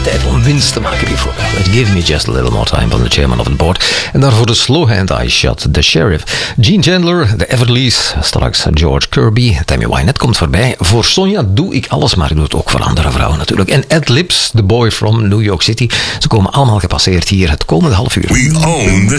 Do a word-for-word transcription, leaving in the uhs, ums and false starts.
tijd om winst te maken bijvoorbeeld. Give me just a little more time van de chairman of the board. En daarvoor de slow hand I shot the sheriff. Gene Chandler, de Everlys, straks George Kirby, Tammy Wynette komt voorbij. Voor Sonja doe ik alles, maar ik doe het ook voor andere vrouwen natuurlijk. En Ed Lips, the boy from New York City. Ze komen allemaal gepasseerd hier het komende half uur. We own the